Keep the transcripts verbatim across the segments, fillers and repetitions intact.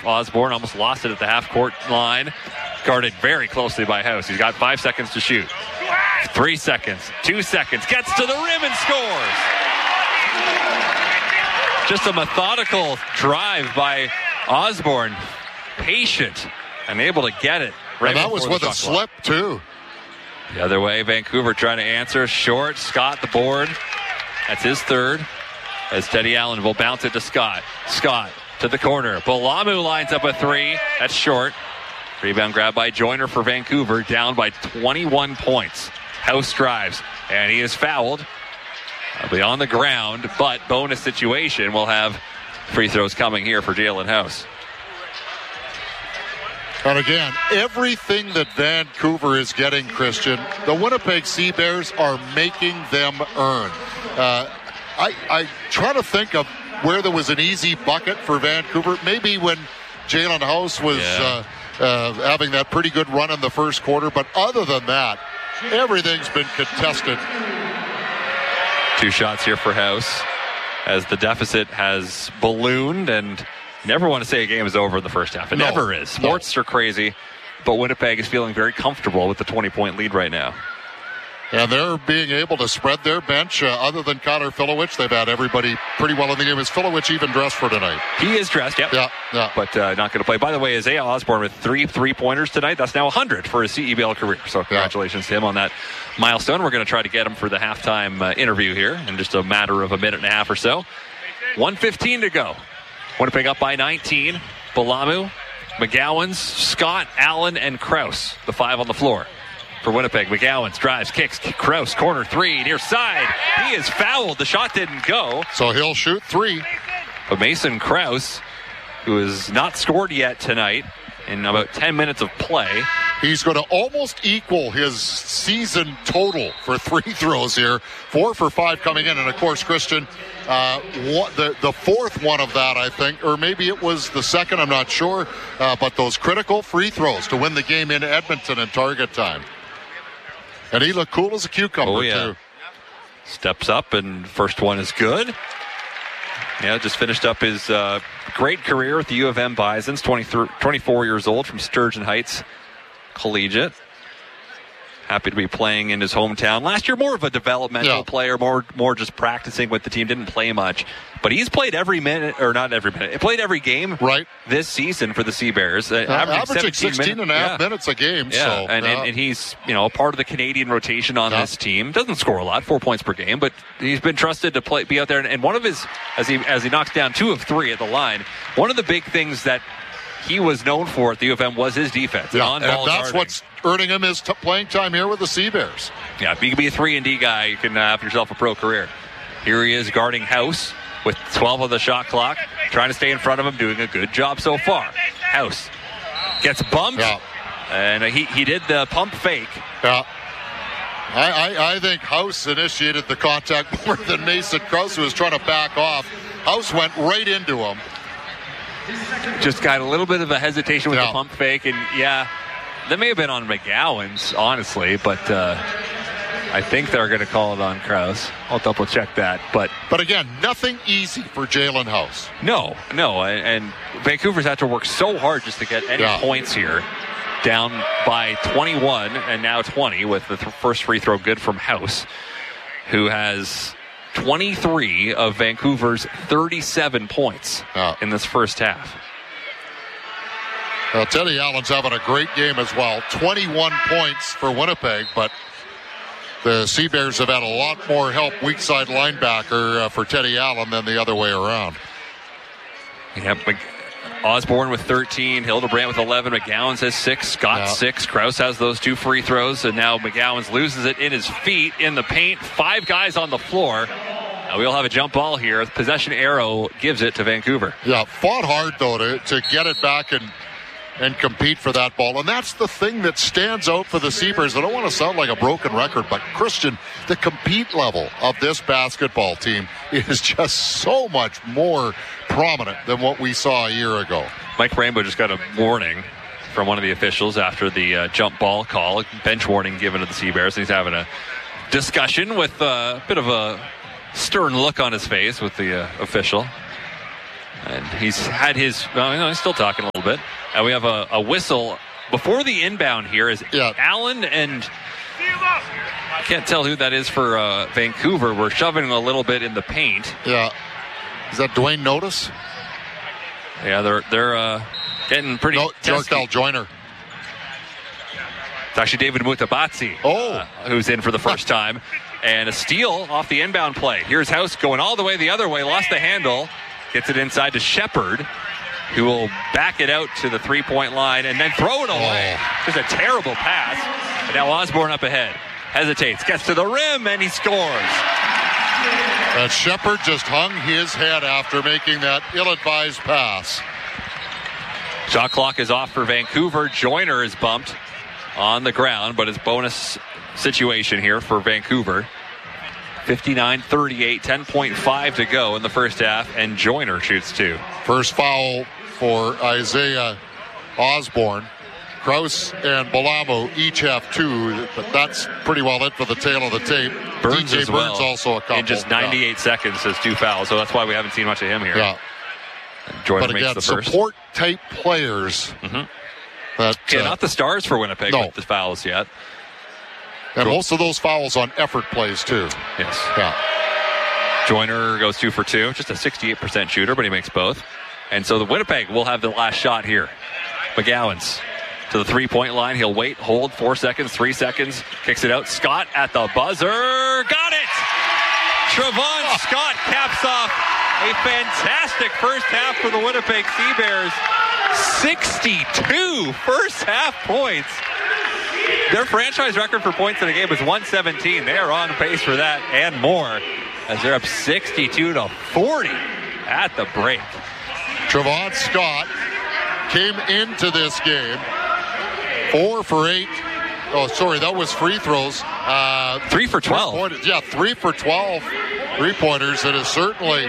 Osborne almost lost it at the half-court line. Guarded very closely by House. He's got five seconds to shoot. Three seconds. Two seconds. Gets to the rim and scores. Just a methodical drive by Osborne. Patient and able to get it. Right, and that was with a slip, too. The other way, Vancouver trying to answer. Short. Scott the board. That's his third. As Teddy Allen will bounce it to Scott. Scott to the corner. Balamu lines up a three. That's short. Rebound grab by Joyner for Vancouver. Down by twenty-one points. House drives. And he is fouled. He'll be on the ground, but bonus situation. We'll have free throws coming here for Jalen House. And again, everything that Vancouver is getting, Christian, the Winnipeg Sea Bears are making them earn. Uh, I, I try to think of where there was an easy bucket for Vancouver. Maybe when Jalen House was yeah. uh, uh, having that pretty good run in the first quarter. But other than that, everything's been contested. Two shots here for House as the deficit has ballooned, and never want to say a game is over in the first half. It no, never is. Sports no. are crazy, but Winnipeg is feeling very comfortable with the twenty-point lead right now. And they're being able to spread their bench. Uh, other than Connor Filowich, they've had everybody pretty well in the game. Is Filowich even dressed for tonight? He is dressed, yep. Yeah, yeah. But uh, not going to play. By the way, Isaiah Osborne with three three-pointers tonight. That's now one hundred for his C E B L career. So congratulations yeah. to him on that milestone. We're going to try to get him for the halftime uh, interview here in just a matter of a minute and a half or so. one fifteen to go. Winnipeg up by nineteen. Balamu, McGowan's, Scott, Allen, and Krause, the five on the floor. For Winnipeg, McGowan's drives, kicks, Krause, corner three, near side. He is fouled. The shot didn't go. So he'll shoot three. But Mason Krause, who has not scored yet tonight in about ten minutes of play. He's going to almost equal his season total for free throws here. Four for five coming in. And, of course, Christian, uh, what, the, the fourth one of that, I think, or maybe it was the second, I'm not sure. Uh, but those critical free throws to win the game in Edmonton in target time. And he looked cool as a cucumber, oh, yeah. too. Steps up, and first one is good. Yeah, just finished up his uh, great career with the U of M Bisons, twenty-four years old from Sturgeon Heights Collegiate. Happy to be playing in his hometown. Last year, more of a developmental yeah. player, more more just practicing with the team. Didn't play much, but he's played every minute, or not every minute. He played every game right. this season for the Sea Bears. Uh, uh, averaging, averaging sixteen minutes. and a half yeah. minutes a game. Yeah, so, and, yeah. and, and he's you know a part of the Canadian rotation on yeah. this team. Doesn't score a lot, four points per game, but he's been trusted to play, be out there. And, and one of his, as he as he knocks down two of three at the line, one of the big things that he was known for at the U of M was his defense. Yeah, and, and that's guarding. what's earning him his t- playing time here with the Sea Bears. Yeah, if you can be a three and D guy, you can uh, have yourself a pro career. Here he is guarding House with twelve on the shot clock, trying to stay in front of him, doing a good job so far. House gets bumped, yeah. and he, he did the pump fake. Yeah. I, I, I think House initiated the contact more than Mason Krause, who was trying to back off. House went right into him. Just got a little bit of a hesitation with yeah. the pump fake, and yeah, that may have been on McGowan's, honestly, but uh, I think they're going to call it on Krause. I'll double check that, but but again, nothing easy for Jalen House. No, no, and, and Vancouver's had to work so hard just to get any yeah. points here. Down by twenty-one and now twenty with the th- first free throw good from House, who has twenty-three of Vancouver's thirty-seven points yeah. in this first half. Well, Teddy Allen's having a great game as well. twenty-one points for Winnipeg, but the Sea Bears have had a lot more help weak side linebacker uh, for Teddy Allen than the other way around. Yep, Osborne with thirteen, Hildebrandt with eleven, McGowan's has six, Scott yeah. six, Krause has those two free throws, and now McGowan's loses it in his feet in the paint. Five guys on the floor. Now we'll have a jump ball here. Possession arrow gives it to Vancouver. Yeah, fought hard, though, to, to get it back and and compete for that ball. And that's the thing that stands out for the Sea Bears. I don't want to sound like a broken record, but Christian, the compete level of this basketball team is just so much more prominent than what we saw a year ago. Mike Rainbow just got a warning from one of the officials after the uh, jump ball call, bench warning given to the Sea Bears. He's having a discussion with uh, a bit of a stern look on his face with the uh, official. And he's had his, well, you know, he's still talking a little bit. And we have a, a whistle before the inbound here is yeah. Allen and I can't tell who that is for uh, Vancouver. We're shoving a little bit in the paint. Yeah. Is that Dwayne Notice? Yeah, they're they're uh, getting pretty No, Jarkel Joyner. It's actually David Mutabatsi, oh. uh, who's in for the first time. And a steal off the inbound play. Here's House going all the way the other way. Lost the handle. Gets it inside to Shepard, who will back it out to the three-point line and then throw it away. Oh. Just a terrible pass. And now Osborne up ahead. Hesitates. Gets to the rim, and he scores. And Shepard just hung his head after making that ill-advised pass. Shot clock is off for Vancouver. Joyner is bumped on the ground, but it's bonus situation here for Vancouver. fifty-nine thirty-eight, ten point five to go in the first half, and Joyner shoots two. First foul for Isaiah Osborne. Krause and Balamo each have two, but that's pretty well it for the tail of the tape. Burns D J as well. Burns also a couple. In just ninety-eight yeah. seconds has two fouls, so that's why we haven't seen much of him here. Yeah. Joyner but makes again, the first. support-type players. Mm-hmm. That, yeah, uh, not the stars for Winnipeg no. with the fouls yet. And cool. most of those fouls on effort plays, too. Yes. Yeah. Joyner goes two for two. Just a sixty-eight percent shooter, but he makes both. And so the Winnipeg will have the last shot here. McGowan's to the three-point line. He'll wait, hold, four seconds, three seconds. Kicks it out. Scott at the buzzer. Got it! Trevon oh. Scott caps off a fantastic first half for the Winnipeg Sea Bears. sixty-two first half points. Their franchise record for points in a game was one seventeen. They are on pace for that and more as they're up sixty-two to forty at the break. Trevon Scott came into this game four for eight. Oh, sorry, that was free throws. Uh, three for twelve. Yeah, three for twelve three-pointers. It is certainly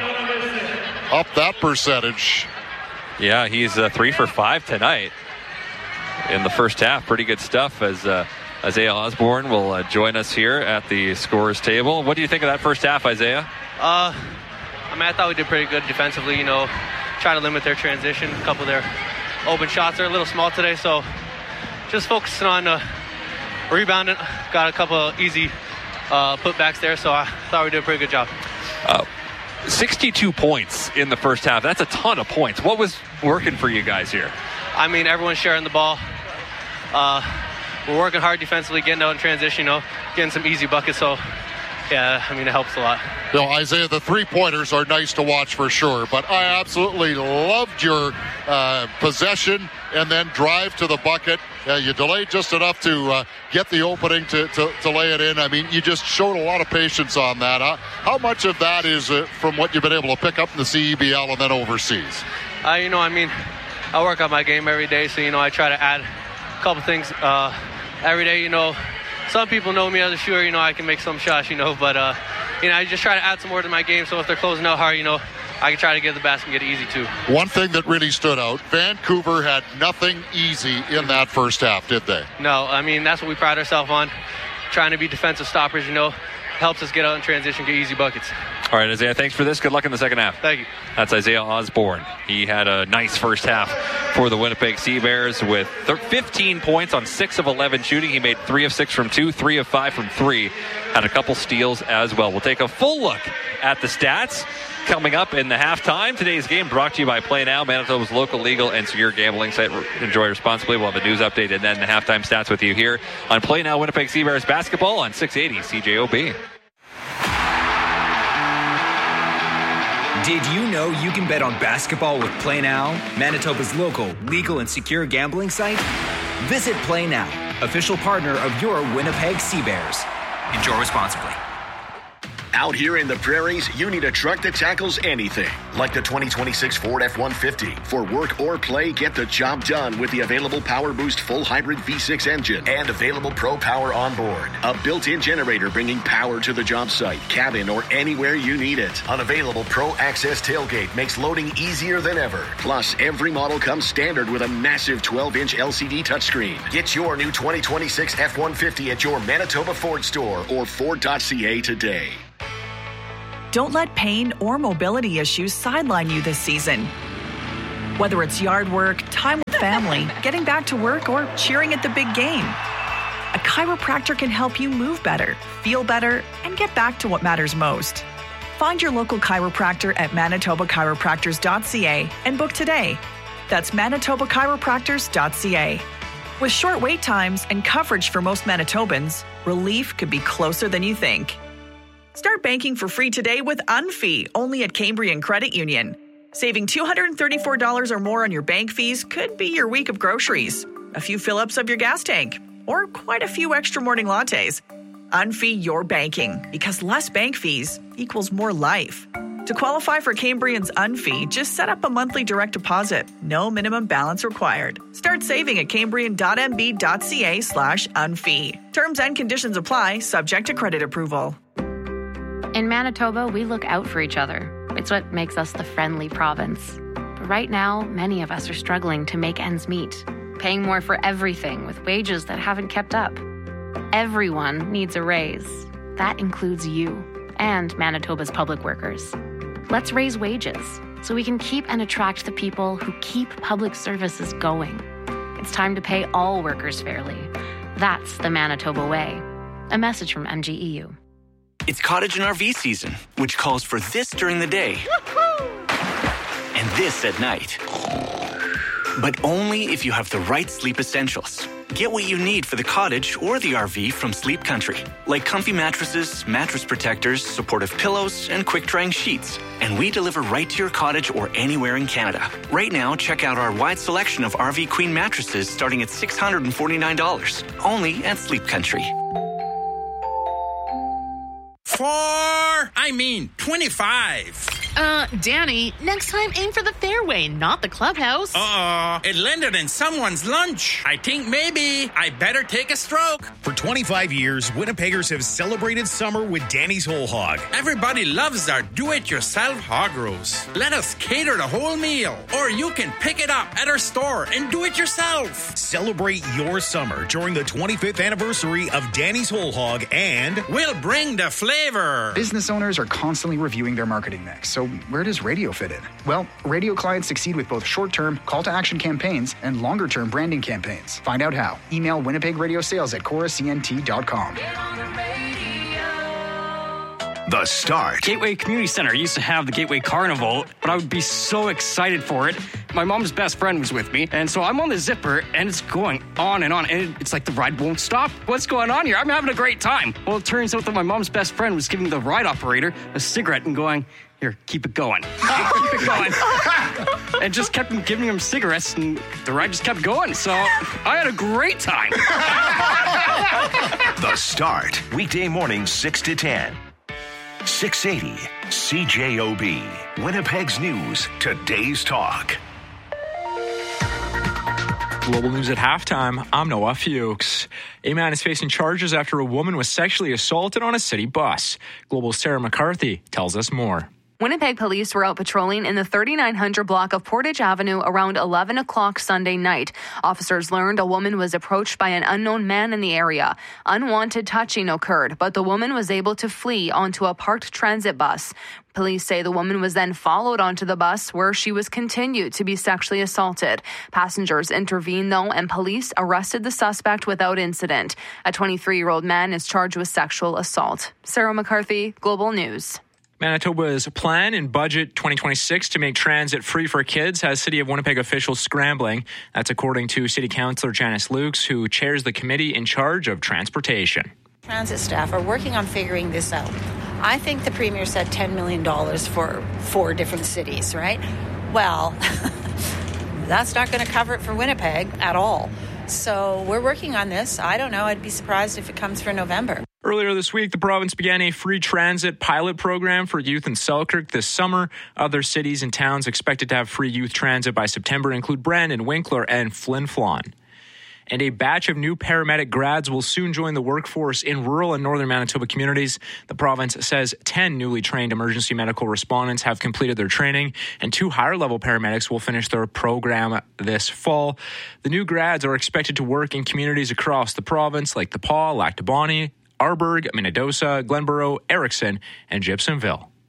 up that percentage. Yeah, he's uh, three for five tonight in the first half. Pretty good stuff as uh, Isaiah Osborne will uh, join us here at the scorers table. What do you think of that first half, Isaiah? Uh, I mean, I thought we did pretty good defensively, you know, try to limit their transition. A couple of their open shots are a little small today, so just focusing on uh, rebounding. Got a couple of easy uh, putbacks there, so I thought we did a pretty good job. Uh, sixty-two points in the first half. That's a ton of points. What was working for you guys here? I mean, everyone's sharing the ball. Uh, we're working hard defensively, getting out in transition, you know, getting some easy buckets. So, yeah, I mean, it helps a lot. You know, Isaiah, the three-pointers are nice to watch for sure, but I absolutely loved your uh, possession and then drive to the bucket. Uh, you delayed just enough to uh, get the opening to, to, to lay it in. I mean, you just showed a lot of patience on that. How, how much of that is uh, from what you've been able to pick up in the C E B L and then overseas? Uh, you know, I mean, I work on my game every day, so, you know, I try to add a couple things uh, every day. You know, some people know me as a shooter, you know, I can make some shots, you know, but, uh, you know, I just try to add some more to my game, so if they're closing out hard, you know, I can try to get the basket and get it easy, too. One thing that really stood out, Vancouver had nothing easy in that first half, did they? No, I mean, that's what we pride ourselves on, trying to be defensive stoppers, you know, helps us get out in transition, get easy buckets. All right, Isaiah, thanks for this. Good luck in the second half. Thank you. That's Isaiah Osborne. He had a nice first half for the Winnipeg Sea Bears with fifteen points on six of eleven shooting. He made three of six from two, three of five from three. Had a couple steals as well. We'll take a full look at the stats coming up in the halftime. Today's game brought to you by Play Now, Manitoba's local legal and secure gambling site. Enjoy responsibly. We'll have a news update and then the halftime stats with you here on Play Now Winnipeg Sea Bears basketball on six eighty C J O B. Did you know you can bet on basketball with Play Now, Manitoba's local, legal, and secure gambling site? Visit Play Now, official partner of your Winnipeg Sea Bears. Enjoy responsibly. Out here in the prairies, you need a truck that tackles anything, like the twenty twenty-six Ford F one fifty. For work or play, get the job done with the available Power Boost full hybrid V six engine and available Pro Power on board. A built-in generator bringing power to the job site, cabin, or anywhere you need it. An available Pro Access tailgate makes loading easier than ever. Plus, every model comes standard with a massive twelve-inch L C D touchscreen. Get your new twenty twenty-six F one fifty at your Manitoba Ford store or Ford dot C A today. Don't let pain or mobility issues sideline you this season. Whether it's yard work, time with family, getting back to work, or cheering at the big game, a chiropractor can help you move better, feel better, and get back to what matters most. Find your local chiropractor at manitoba chiropractors dot c a and book today. That's manitoba chiropractors dot c a. With short wait times and coverage for most Manitobans, relief could be closer than you think. Start banking for free today with Unfee, only at Cambrian Credit Union. Saving two hundred thirty-four dollars or more on your bank fees could be your week of groceries, a few fill-ups of your gas tank, or quite a few extra morning lattes. Unfee your banking, because less bank fees equals more life. To qualify for Cambrian's Unfee, just set up a monthly direct deposit. No minimum balance required. Start saving at cambrian dot m b dot c a slash unfee. Terms and conditions apply, subject to credit approval. In Manitoba, we look out for each other. It's what makes us the friendly province. But right now, many of us are struggling to make ends meet, paying more for everything with wages that haven't kept up. Everyone needs a raise. That includes you and Manitoba's public workers. Let's raise wages so we can keep and attract the people who keep public services going. It's time to pay all workers fairly. That's the Manitoba way. A message from M G E U. It's cottage and R V season, which calls for this during the day and this at night. But only if you have the right sleep essentials. Get what you need for the cottage or the R V from Sleep Country, like comfy mattresses, mattress protectors, supportive pillows, and quick-drying sheets. And we deliver right to your cottage or anywhere in Canada. Right now, check out our wide selection of R V Queen mattresses starting at six hundred forty-nine dollars, only at Sleep Country. Four, I mean, twenty-five. Uh, Danny, next time aim for the fairway, not the clubhouse. Uh-oh, it landed in someone's lunch. I think maybe I better take a stroke. For twenty-five years, Winnipeggers have celebrated summer with Danny's Whole Hog. Everybody loves our do-it-yourself hog roast. Let us cater the whole meal, or you can pick it up at our store and do it yourself. Celebrate your summer during the twenty-fifth anniversary of Danny's Whole Hog, and we'll bring the flavor. Business owners are constantly reviewing their marketing mix, so where does radio fit in? Well, radio clients succeed with both short-term call-to-action campaigns and longer-term branding campaigns. Find out how. Email Winnipeg Radio Sales at cora c n t dot com. The Start. Gateway Community Center used to have the Gateway Carnival, but I would be so excited for it. My mom's best friend was with me, and so I'm on the zipper, and it's going on and on, and it's like the ride won't stop. What's going on here? I'm having a great time. Well, it turns out that my mom's best friend was giving the ride operator a cigarette and going, here, keep it going. Keep it going. And just kept giving him cigarettes, and the ride just kept going, so I had a great time. The Start. Weekday mornings, six to ten. six eighty C J O B. Winnipeg's News. Today's Talk. Global News at halftime. I'm Noah Fuchs. A man is facing charges after a woman was sexually assaulted on a city bus. Global's Sarah McCarthy tells us more. Winnipeg police were out patrolling in the thirty-nine hundred block of Portage Avenue around eleven o'clock Sunday night. Officers learned a woman was approached by an unknown man in the area. Unwanted touching occurred, but the woman was able to flee onto a parked transit bus. Police say the woman was then followed onto the bus where she was continued to be sexually assaulted. Passengers intervened, though, and police arrested the suspect without incident. A twenty-three-year-old man is charged with sexual assault. Sarah McCarthy, Global News. Manitoba's plan in budget twenty twenty-six to make transit free for kids has City of Winnipeg officials scrambling. That's according to City Councillor Janice Lukes, who chairs the committee in charge of transportation. Transit staff are working on figuring this out. I think the Premier said ten million dollars for four different cities, right? Well, that's not going to cover it for Winnipeg at all. So we're working on this. I don't know. I'd be surprised if it comes for November. Earlier this week, the province began a free transit pilot program for youth in Selkirk this summer. Other cities and towns expected to have free youth transit by September include Brandon, Winkler, and Flin Flon. And a batch of new paramedic grads will soon join the workforce in rural and northern Manitoba communities. The province says ten newly trained emergency medical respondents have completed their training, and two higher-level paramedics will finish their program this fall. The new grads are expected to work in communities across the province like the Paw, Lac du Bonnet, Arbourg, Minnedosa, Glenborough, Erickson, and Gibsonville.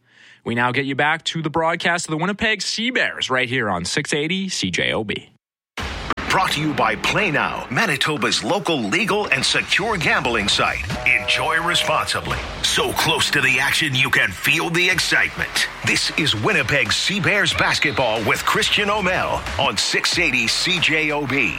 We now get you back to the broadcast of the Winnipeg Sea Bears right here on six eighty C J O B. Brought to you by Play Now, Manitoba's local legal and secure gambling site. Enjoy responsibly. So close to the action you can feel the excitement. This is Winnipeg Sea Bears basketball with Christian O'Mell on six eighty C J O B.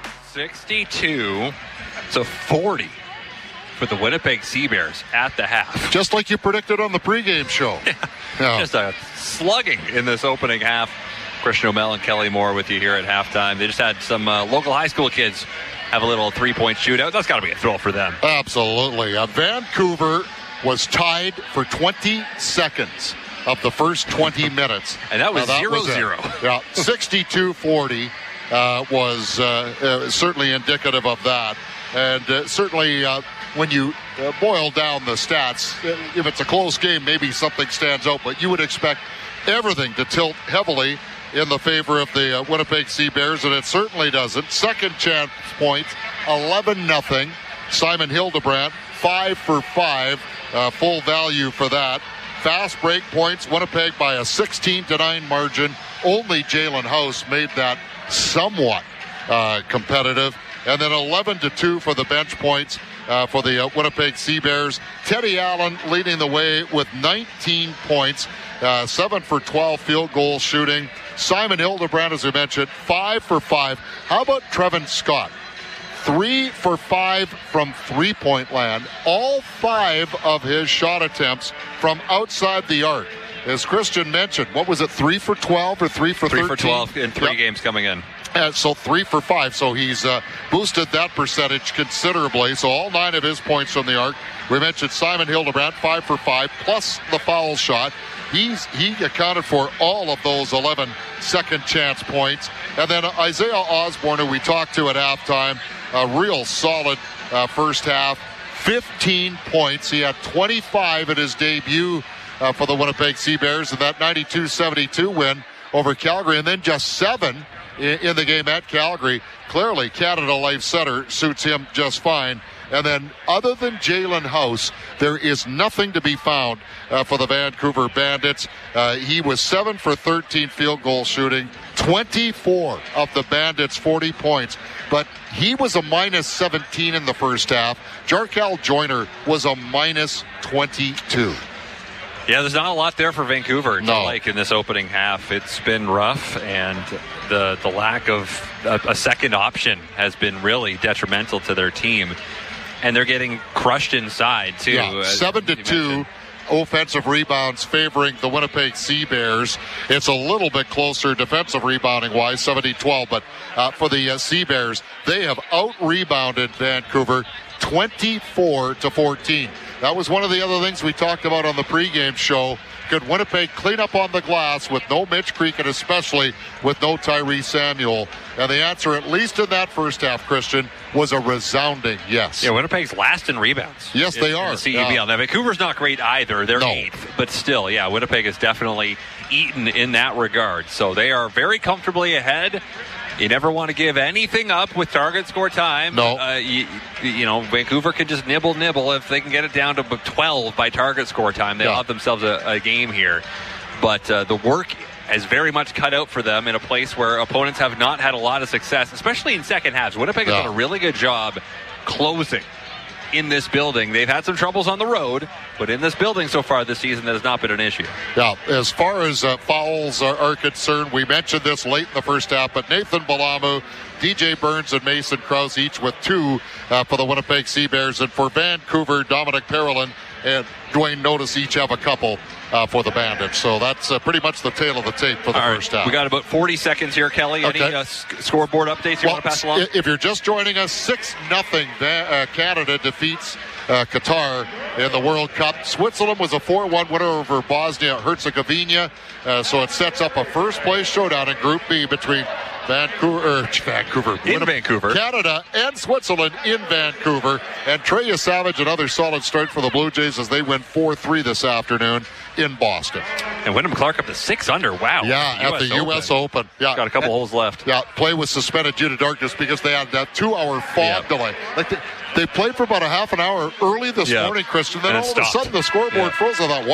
sixty-two to forty for the Winnipeg Sea Bears at the half. Just like you predicted on the pregame show. Yeah. Yeah. Just a slugging in this opening half. Christian O'Mell and Kelly Moore with you here at halftime. They just had some uh, local high school kids have a little three-point shootout. That's got to be a thrill for them. Absolutely. Uh, Vancouver was tied for twenty seconds of the first twenty minutes. And that was zero zero. Yeah, sixty-two forty uh, was uh, uh, certainly indicative of that. And uh, certainly uh, when you uh, boil down the stats, uh, if it's a close game, maybe something stands out. But you would expect everything to tilt heavily in the favor of the uh, Winnipeg Sea Bears, and it certainly doesn't. Second chance points, eleven nothing. Simon Hildebrandt, five for five, uh, full value for that. Fast break points, Winnipeg by a sixteen to nine margin. Only Jalen House made that somewhat uh, competitive. And then eleven to two for the bench points uh, for the uh, Winnipeg Sea Bears. Teddy Allen leading the way with nineteen points, uh, seven for twelve field goal shooting. Simon Hildebrandt, as we mentioned, five for five. How about Trevin Scott? Three for five from three-point land. All five of his shot attempts from outside the arc. As Christian mentioned, what was it, three for twelve or three for thirteen? Three for twelve in three yep. games coming in. Uh, so three for five. So he's uh, boosted that percentage considerably. So all nine of his points from the arc. We mentioned Simon Hildebrandt, five for five, plus the foul shot. He's he accounted for all of those eleven second chance points. And then Isaiah Osborne, who we talked to at halftime, a real solid uh, first half. fifteen points. He had twenty-five at his debut uh, for the Winnipeg Sea Bears in that ninety-two seventy-two win over Calgary. And then just seven in, in the game at Calgary. Clearly, Canada Life Center suits him just fine. And then other than Jalen House, there is nothing to be found uh, for the Vancouver Bandits. Uh, he was seven for thirteen field goal shooting, twenty-four of the Bandits' forty points. But he was a minus seventeen in the first half. Jarkel Joyner was a minus twenty-two. Yeah, there's not a lot there for Vancouver to no. like in this opening half. It's been rough, and the the lack of a, a second option has been really detrimental to their team. And they're getting crushed inside, too. Yeah, seven to two offensive rebounds favoring the Winnipeg Sea Bears. It's a little bit closer defensive rebounding-wise, seventy twelve. But uh, for the uh, Sea Bears, they have out-rebounded Vancouver twenty-four to fourteen. That was one of the other things we talked about on the pregame show. Could Winnipeg clean up on the glass with no Mitch Creek and especially with no Tyree Samuel? And the answer, at least in that first half, Christian, was a resounding yes. Yeah, Winnipeg's last in rebounds. Yes, in, they are. In the C E B L. Yeah. Now, Vancouver's not great either. They're no. eighth. But still, yeah, Winnipeg is definitely eaten in that regard. So they are very comfortably ahead. You never want to give anything up with target score time. No. Uh, you, you know, Vancouver can just nibble, nibble. If they can get it down to twelve by target score time, they'll yeah. have themselves a, a game here. But uh, the work is very much cut out for them in a place where opponents have not had a lot of success, especially in second halves. Winnipeg yeah. has done a really good job closing in this building. They've had some troubles on the road, but in this building so far this season, that has not been an issue. Yeah, as far as uh, fouls are, are concerned, we mentioned this late in the first half, but Nathan Balamu, D J Burns, and Mason Krause each with two uh, for the Winnipeg Sea Bears. And for Vancouver, Dominic Parolin and Dwayne Notice each have a couple uh, for the Bandits. So that's uh, pretty much the tail of the tape for the All first right. half. We got about forty seconds here, Kelly. Any okay. uh, sc- scoreboard updates you well, want to pass along? If you're just joining us, six nothing uh, Canada defeats uh, Qatar in the World Cup. Switzerland was a four one winner over Bosnia-Herzegovina. Uh, so it sets up a first-place showdown in Group B between Vancouver, er, Vancouver, in Winnipeg, Vancouver, Canada, and Switzerland in Vancouver. And Treya Savage, another solid start for the Blue Jays as they win four three this afternoon in Boston. And Wyndham Clark up to six under. Wow. Yeah, at the U S Open. Yeah, got a couple and, holes left. Yeah, play was suspended due to darkness because they had that two-hour fog yeah. delay. Like they, they played for about a half an hour early this yeah. morning, Christian. Then and all of a sudden the scoreboard yeah. froze. I thought, what?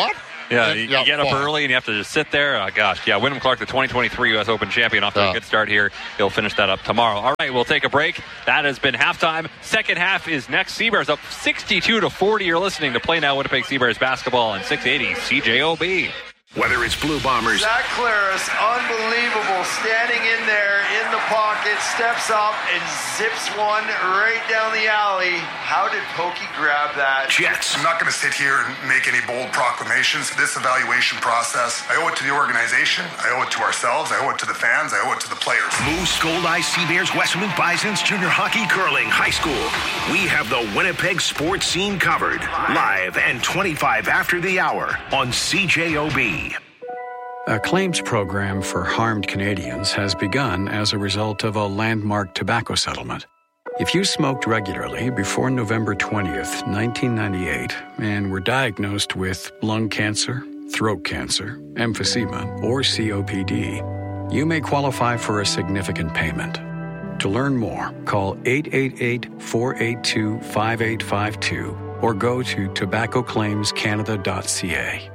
Yeah, and, you, yeah, you get up far. early and you have to just sit there. Oh, gosh. Yeah, Wyndham Clark, the twenty twenty-three U S Open champion, off to yeah. a good start here. He'll finish that up tomorrow. All right, we'll take a break. That has been halftime. Second half is next. Seabears up sixty-two to forty. You're listening to Play Now Winnipeg Seabears basketball on six eighty C J O B. Whether it's Blue Bombers, Zach Claris, unbelievable, standing in there in the pocket, steps up and zips one right down the alley. How did Pokey grab that? Jets. I'm not going to sit here and make any bold proclamations. This evaluation process, I owe it to the organization, I owe it to ourselves, I owe it to the fans, I owe it to the players. Moose, Gold Eye, Seabears, Westmeath Bisons, Junior Hockey, Curling, High School. We have the Winnipeg sports scene covered. Live and twenty-five after the hour on C J O B. A claims program for harmed Canadians has begun as a result of a landmark tobacco settlement. If you smoked regularly before November twentieth, nineteen ninety-eight, and were diagnosed with lung cancer, throat cancer, emphysema, or C O P D, you may qualify for a significant payment. To learn more, call eight eight eight, four eight two, five eight five two or go to tobacco claims canada dot c a.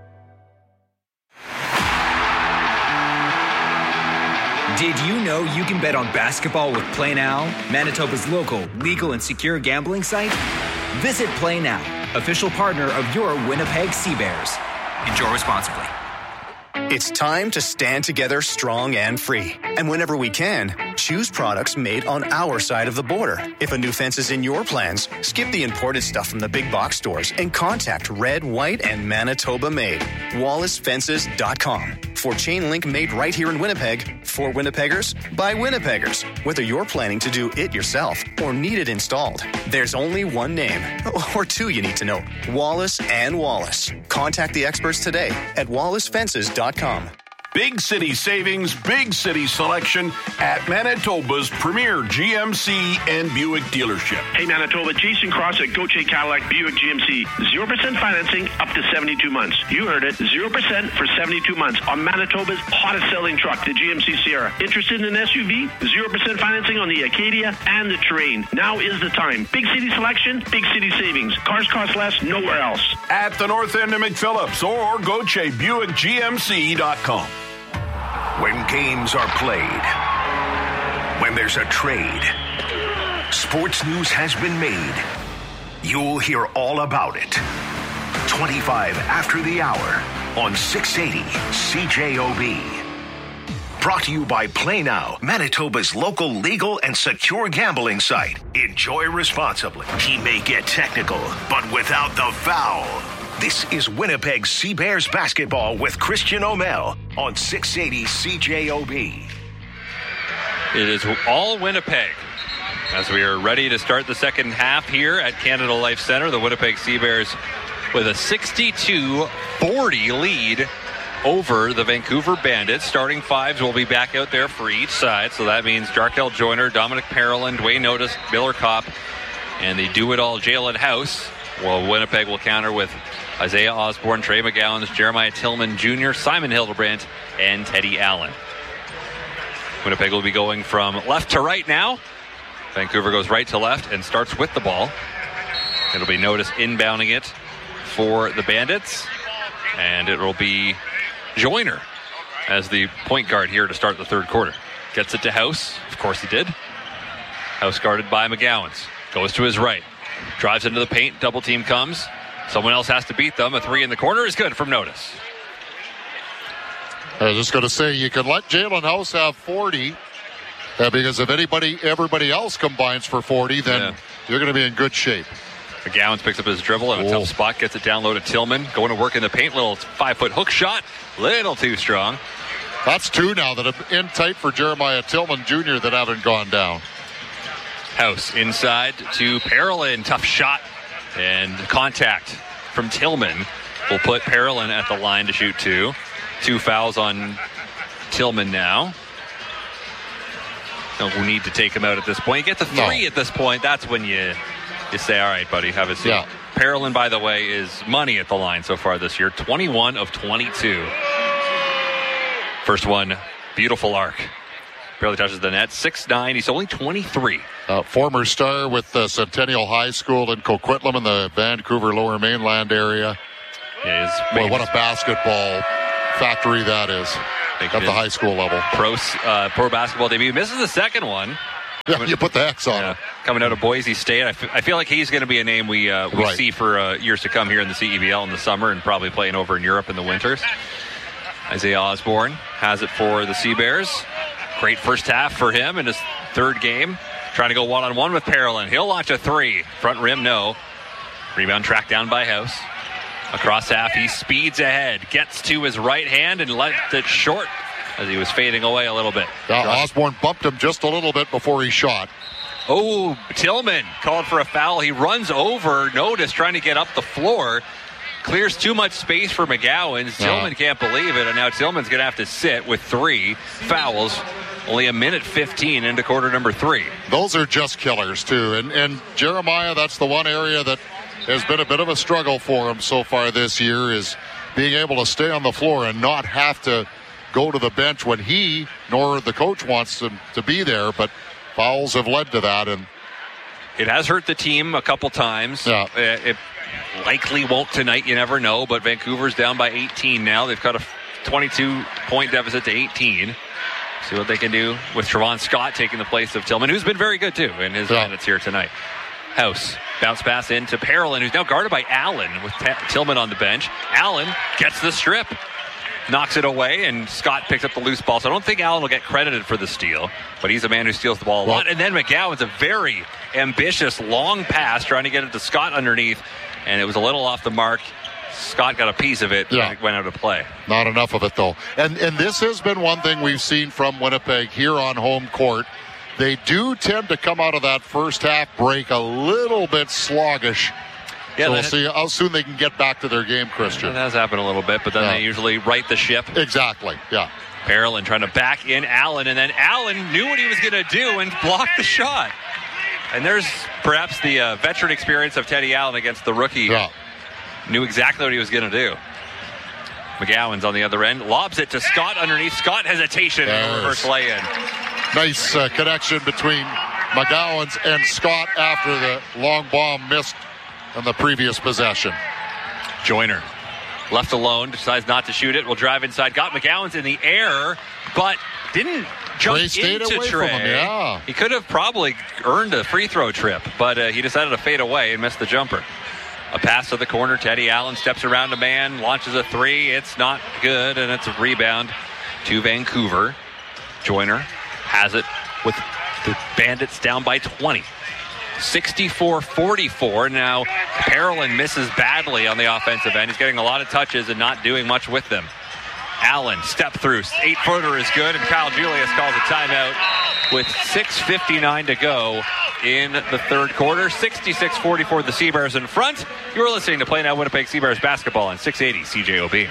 Did you know you can bet on basketball with Play Now, Manitoba's local, legal, and secure gambling site? Visit Play Now, official partner of your Winnipeg Seabears. Enjoy responsibly. It's time to stand together strong and free. And whenever we can, choose products made on our side of the border. If a new fence is in your plans, skip the imported stuff from the big box stores and contact Red, White, and Manitoba Made. Wallace Fences dot com. For chain link made right here in Winnipeg, for Winnipeggers, by Winnipeggers. Whether you're planning to do it yourself or need it installed, there's only one name, or two you need to know, Wallace and Wallace. Contact the experts today at Wallace Fences dot com. Big city savings, big city selection at Manitoba's premier G M C and Buick dealership. Hey Manitoba, Jason Cross at Gauthier Cadillac Buick G M C. zero percent financing up to seventy-two months. You heard it, zero percent for seventy-two months on Manitoba's hottest selling truck, the G M C Sierra. Interested in an S U V? zero percent financing on the Acadia and the Terrain. Now is the time. Big city selection, big city savings. Cars cost less nowhere else. At the north end of McPhillips or Gauthier Buick G M C dot com. When games are played, when there's a trade, sports news has been made. You'll hear all about it. twenty-five after the hour on six eighty C J O B. Brought to you by Play Now, Manitoba's local legal and secure gambling site. Enjoy responsibly. He may get technical, but without the foul. This is Winnipeg Seabears basketball with Christian O'Mell on six eighty C J O B. It is all Winnipeg as we are ready to start the second half here at Canada Life Center. The Winnipeg Seabears with a sixty-two forty lead over the Vancouver Bandits. Starting fives will be back out there for each side. So that means Darkel Joyner, Dominic Parolin, Dwayne Otis, Miller Kopp, and the do-it-all Jalen House. Well, Winnipeg will counter with Isaiah Osborne, Trey McGowans, Jeremiah Tillman Junior, Simon Hildebrandt, and Teddy Allen. Winnipeg will be going from left to right now. Vancouver goes right to left and starts with the ball. It'll be Notice inbounding it for the Bandits. And it will be Joyner as the point guard here to start the third quarter. Gets it to House. Of course he did. House guarded by McGowans. Goes to his right. Drives into the paint. Double team comes. Someone else has to beat them. A three in the corner is good from Notice. I was just going to say, you can let Jalen House have forty, uh, because if anybody, everybody else combines for forty, then yeah. you're going to be in good shape. McGowans picks up his dribble in a tough spot, gets it down low to Tillman. Going to work in the paint. Little five-foot hook shot. Little too strong. That's two now that are in tight for Jeremiah Tillman Junior that haven't gone down. House inside to Parolin. Tough shot. And contact from Tillman will put Parolin at the line to shoot two. Two fouls on Tillman now. Don't need to take him out at this point. You get to three no. at this point. That's when you you say, all right, buddy, have a seat. Yeah. Parolin, by the way, is money at the line so far this year. twenty-one of twenty-two. First one, beautiful arc. Barely touches the net. six nine. He's only twenty-three. Uh, former star with uh, Centennial High School in Coquitlam in the Vancouver Lower Mainland area. Yeah, Boy, what a basketball factory that is at the high school level. Pro, uh, pro basketball debut. Misses the second one. Yeah, coming, you put the X on yeah, it. Coming out of Boise State. I, f- I feel like he's going to be a name we, uh, we right. see for uh, years to come here in the C E B L in the summer and probably playing over in Europe in the winters. Isaiah Osborne has it for the Sea Bears. Great first half for him in his third game. Trying to go one-on-one with Parolin. He'll launch a three. Front rim, no. Rebound tracked down by House. Across half, he speeds ahead. Gets to his right hand and left it short as he was fading away a little bit. Uh, Osborne bumped him just a little bit before he shot. Oh, Tillman called for a foul. He runs over Notice trying to get up the floor. Clears too much space for McGowan. Tillman can't believe it, and now Tillman's going to have to sit with three fouls. Only a minute fifteen into quarter number three. Those are just killers, too. And, and Jeremiah, that's the one area that has been a bit of a struggle for him so far this year, is being able to stay on the floor and not have to go to the bench when he nor the coach wants him to be there. But fouls have led to that, and it has hurt the team a couple times. Yeah. It likely won't tonight, you never know, but Vancouver's down by eighteen now. They've cut a twenty-two point deficit to eighteen. See what they can do with Trevon Scott taking the place of Tillman, who's been very good too in his yeah. minutes here tonight. House, bounce pass into Parolin, who's now guarded by Allen with T- Tillman on the bench. Allen gets the strip, knocks it away, and Scott picks up the loose ball. So I don't think Allen will get credited for the steal, but he's a man who steals the ball a lot. And then McGowan's a very ambitious long pass trying to get it to Scott underneath, and it was a little off the mark. Scott got a piece of it yeah. and it went out of play. Not enough of it, though. And and this has been one thing we've seen from Winnipeg here on home court. They do tend to come out of that first half break a little bit sluggish. Yeah, so we'll see how soon they can get back to their game, Christian. That has happened a little bit, but then yeah. they usually right the ship. Exactly, yeah. Parolin trying to back in Allen, and then Allen knew what he was going to do and blocked the shot. And there's perhaps the uh, veteran experience of Teddy Allen against the rookie. Yeah. Knew exactly what he was going to do. McGowan's on the other end. Lobs it to Scott underneath. Scott hesitation and a reverse lay-in. Nice uh, connection between McGowan's and Scott after the long bomb missed on the previous possession. Joyner left alone, decides not to shoot it. Will drive inside. Got McGowan's in the air, but didn't jump Trey stayed into away Trey. From him, yeah. He could have probably earned a free throw trip, but uh, he decided to fade away and miss the jumper. A pass to the corner. Teddy Allen steps around a man, launches a three. It's not good, and it's a rebound to Vancouver. Joyner has it with the Bandits down by twenty. sixty-four forty-four. Now, Parolin misses badly on the offensive end. He's getting a lot of touches and not doing much with them. Allen, step through. Eight-footer is good, and Kyle Julius calls a timeout with six fifty-nine to go in the third quarter. sixty-six forty-four, the Seabears in front. You're listening to Play Now Winnipeg Seabears basketball on six eighty C J O B.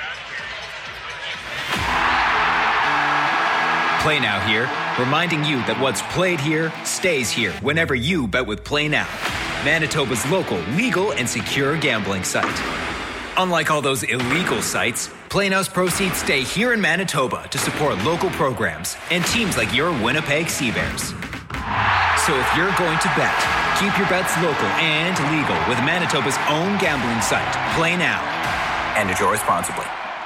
Play Now here, reminding you that what's played here stays here whenever you bet with Play Now, Manitoba's local, legal, and secure gambling site. Unlike all those illegal sites, Play Now's proceeds stay here in Manitoba to support local programs and teams like your Winnipeg Seabears. So if you're going to bet, keep your bets local and legal with Manitoba's own gambling site, Play Now. And enjoy responsibly.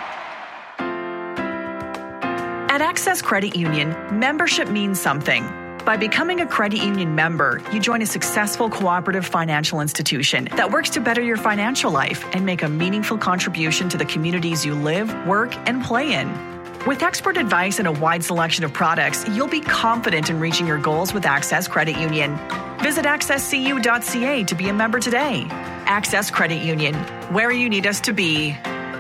At Access Credit Union, membership means something. By becoming a credit union member, you join a successful cooperative financial institution that works to better your financial life and make a meaningful contribution to the communities you live, work, and play in. With expert advice and a wide selection of products, you'll be confident in reaching your goals with Access Credit Union. Visit access c u dot c a to be a member today. Access Credit Union, where you need us to be.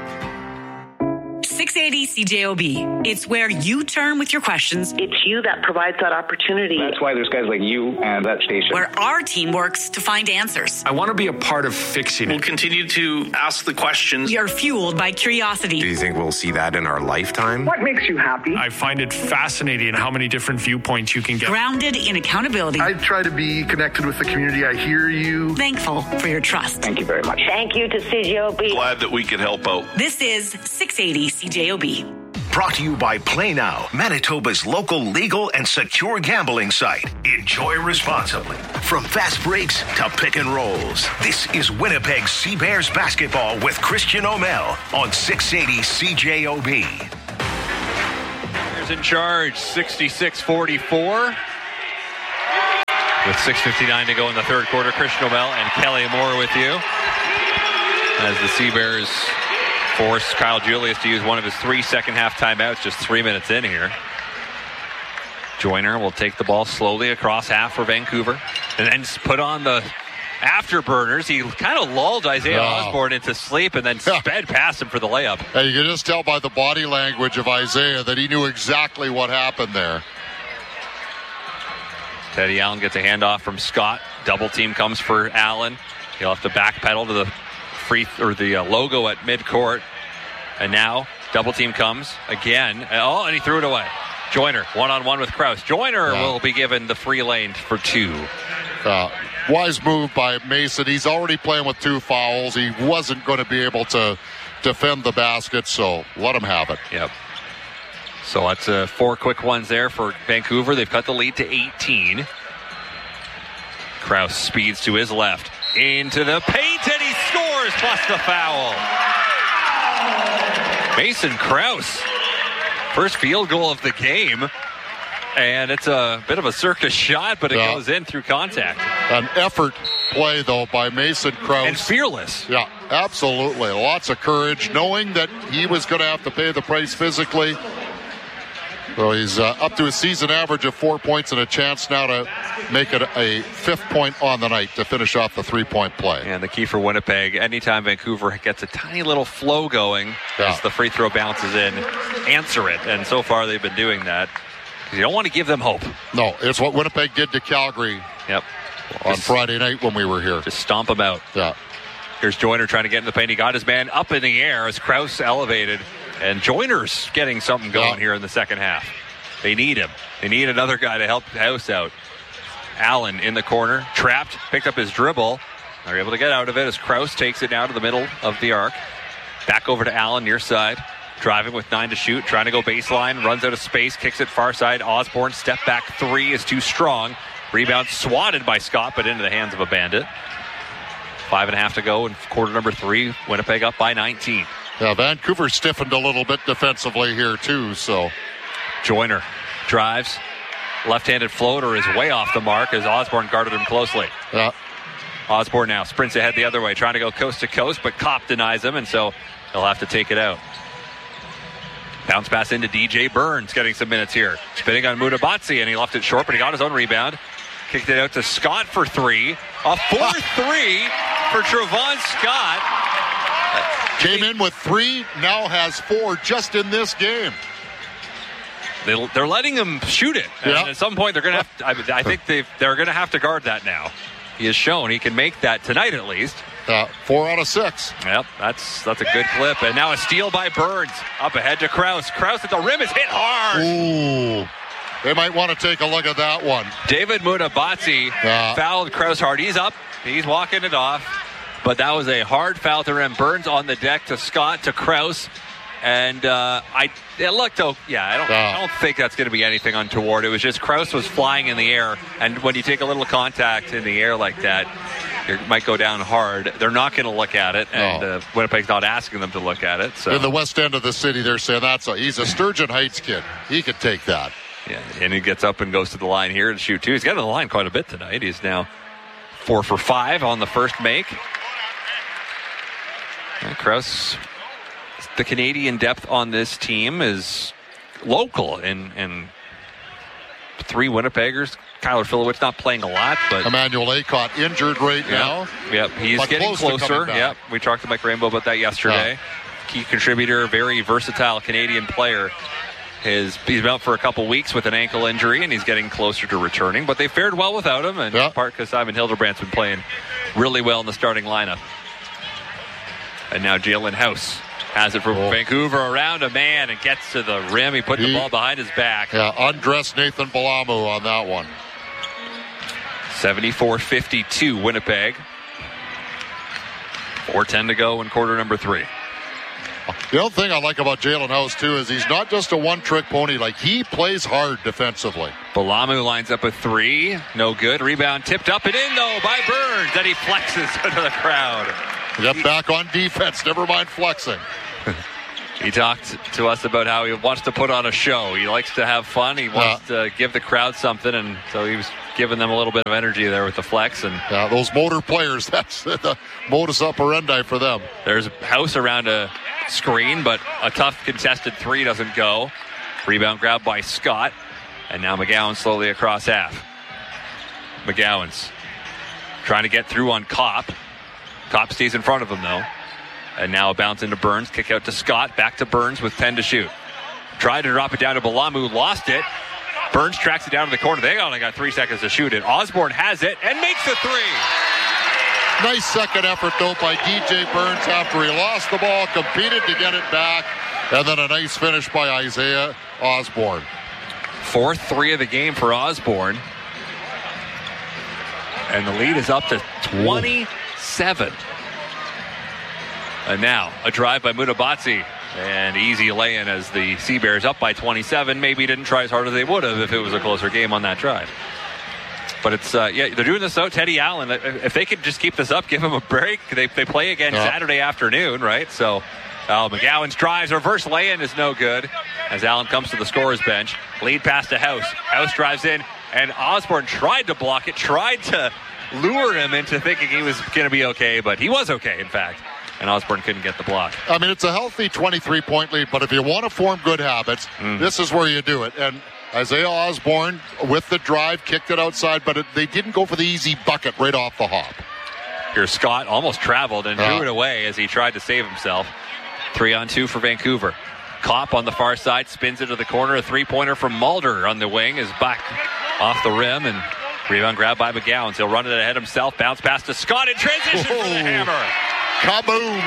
six eighty C J O B. It's where you turn with your questions. It's you that provides that opportunity. That's why there's guys like you and that station. Where our team works to find answers. I want to be a part of fixing it. We'll continue to ask the questions. You're fueled by curiosity. Do you think we'll see that in our lifetime? What makes you happy? I find it fascinating how many different viewpoints you can get. Grounded in accountability. I try to be connected with the community. I hear you. Thankful for your trust. Thank you very much. Thank you to C J O B. Glad that we could help out. This is six eighty C J O B. Brought to you by Play Now, Manitoba's local legal and secure gambling site. Enjoy responsibly. From fast breaks to pick and rolls, this is Winnipeg Sea Bears basketball with Christian O'Mell on six eighty C J O B. Bears in charge, sixty-six forty-four. With six fifty-nine to go in the third quarter, Christian O'Mell and Kelly Moore with you. As the Sea Bears force Kyle Julius to use one of his three second-half timeouts, just three minutes in here. Joyner will take the ball slowly across half for Vancouver and then put on the afterburners. He kind of lulled Isaiah Oh. Osborne into sleep and then sped past him for the layup. And you can just tell by the body language of Isaiah that he knew exactly what happened there. Teddy Allen gets a handoff from Scott. Double team comes for Allen. He'll have to backpedal to the free or the uh, logo at midcourt. And now double team comes again. Oh, and he threw it away. Joyner one-on-one with Krause. Joyner Yeah. will be given the free lane for two. Uh, wise move by Mason. He's already playing with two fouls. He wasn't going to be able to defend the basket, so let him have it. Yep. So that's uh, four quick ones there for Vancouver. They've cut the lead to eighteen. Krause speeds to his left. Into the paint, and he scores, plus the foul. Mason Krause. First field goal of the game. And it's a bit of a circus shot, but it Yeah. goes in through contact. An effort play, though, by Mason Krause. And fearless. Yeah, absolutely. Lots of courage, knowing that he was going to have to pay the price physically. So he's uh, up to a season average of four points and a chance now to make it a fifth point on the night to finish off the three-point play. And the key for Winnipeg, anytime Vancouver gets a tiny little flow going Yeah. as the free throw bounces in, answer it. And so far they've been doing that. You don't want to give them hope. No, it's what Winnipeg did to Calgary Yep. on Just- Friday night when we were here. Just stomp them out. Yeah. Here's Joyner trying to get in the paint. He got his man up in the air as Krause elevated. And Joyner's getting something going Yeah. here in the second half. They need him. They need another guy to help the house out. Allen in the corner, trapped, picked up his dribble. They're able to get out of it as Krause takes it now to the middle of the arc. Back over to Allen, near side. Driving with nine to shoot, trying to go baseline, runs out of space, kicks it far side. Osborne, step back three is too strong. Rebound swatted by Scott, but into the hands of a Bandit. Five and a half to go in quarter number three. Winnipeg up by nineteen. Yeah, Vancouver stiffened a little bit defensively here, too, so... Joyner drives. Left-handed floater is way off the mark as Osborne guarded him closely. Yeah. Osborne now sprints ahead the other way, trying to go coast to coast, but Kopp denies him, and so he'll have to take it out. Bounce pass into D J Burns, getting some minutes here. Spinning on Mutabatsi, and he left it short, but he got his own rebound. Kicked it out to Scott for three. A fourth three for Trevon Scott. Came in with three, now has four just in this game. They, they're letting him shoot it. And Yeah. at some point, they're going to have to, I, I think they've, they're going to have to guard that now. He has shown he can make that tonight at least. Uh, four out of six. Yep, that's that's a good clip. And now a steal by Burns. Up ahead to Krause. Krause at the rim is hit hard. Ooh. They might want to take a look at that one. David Mutabatsi Yeah. fouled Krause hard. He's up. He's walking it off. But that was a hard foul to rim. Burns on the deck to Scott, to Krause. And uh, I it looked, oh, yeah, I don't, I don't think that's going to be anything untoward. It was just Krause was flying in the air. And when you take a little contact in the air like that, it might go down hard. They're not going to look at it. And No. uh, Winnipeg's not asking them to look at it. So. In the west end of the city, they're saying that's a, he's a Sturgeon Heights kid. He could take that. Yeah, and he gets up and goes to the line here to shoot two. He's gotten to the line quite a bit tonight. He's now four for five on the first make. And Krause, the Canadian depth on this team is local, and and three Winnipeggers. Kyler Filowitz not playing a lot, but Emmanuel Aycott injured right now. Yep, he's But getting close to closer. coming back. Yep, we talked to Mike Rainbow about that yesterday. Yeah. Key contributor, very versatile Canadian player. His, he's been out for a couple weeks with an ankle injury, and he's getting closer to returning. But they fared well without him, and in part because Simon Hildebrandt's been playing really well in the starting lineup. And now Jalen House has it for Oh. Vancouver around a man and gets to the rim. He put the He- ball behind his back. Yeah, undressed Nathan Balamu on that one. seventy-four fifty-two Winnipeg. four ten to go in quarter number three. The other thing I like about Jalen House, too, is he's not just a one-trick pony. Like, he plays hard defensively. Balamu lines up a three. No good. Rebound tipped up and in, though, by Burns. Then he flexes into the crowd. Get back on defense. Never mind flexing. He talked to us about how he wants to put on a show. He likes to have fun. He wants yeah. to give the crowd something, and so he was giving them a little bit of energy there with the flex. And yeah, those motor players, that's the modus operandi for them. There's House around a screen, but a tough contested three doesn't go. Rebound grab by Scott, and now McGowan slowly across half. McGowan's trying to get through on Kopp. Kopp stays in front of him, though. And now a bounce into Burns. Kick out to Scott. Back to Burns with ten to shoot. Tried to drop it down to Balamu. Lost it. Burns tracks it down to the corner. They only got three seconds to shoot it. Osborne has it and makes the three. Nice second effort, though, by D J Burns after he lost the ball. Competed to get it back. And then a nice finish by Isaiah Osborne. Fourth three of the game for Osborne. And the lead is up to twenty-seven. And now a drive by Mutabatsi, and easy lay-in as the Sea Bears up by twenty-seven. Maybe didn't try as hard as they would have if it was a closer game on that drive. But it's, uh, yeah, they're doing this out. Teddy Allen, if they could just keep this up, give them a break. They, they play again yeah. Saturday afternoon, right? So uh, McGowan's drives, reverse lay-in is no good as Allen comes to the scorer's bench. Lead pass to House. House drives in, and Osborne tried to block it, tried to lure him into thinking he was going to be okay, but he was okay, in fact. And Osborne couldn't get the block. I mean, it's a healthy twenty-three point lead, but if you want to form good habits, mm. this is where you do it. And Isaiah Osborne, with the drive, kicked it outside, but it, they didn't go for the easy bucket right off the hop. Here's Scott, almost traveled and yeah. drew it away as he tried to save himself. Three on two for Vancouver. Kopp on the far side, spins into the corner. A three-pointer from Mulder on the wing is back off the rim, and rebound grab by McGowan. He'll run it ahead himself, bounce pass to Scott in transition Whoa. for the hammer. Kaboom!